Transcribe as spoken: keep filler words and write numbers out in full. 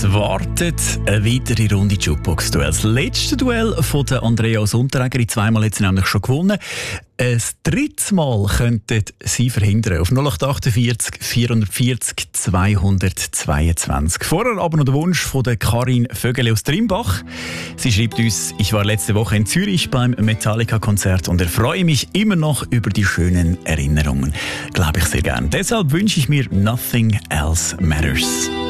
Es wartet eine weitere Runde Jukebox-Duell. Das letzte Duell von der Andrea Sonnträger, zweimal hat sie nämlich schon gewonnen. Ein drittes Mal könnten sie verhindern. Auf null acht achtundvierzig vierhundertvierzig zweihundertzweiundzwanzig. Vorher aber noch der Wunsch von der Karin Vögele aus Trimbach. Sie schreibt uns: Ich war letzte Woche in Zürich beim Metallica-Konzert und erfreue mich immer noch über die schönen Erinnerungen. Glaube ich sehr gern. Deshalb wünsche ich mir Nothing Else Matters.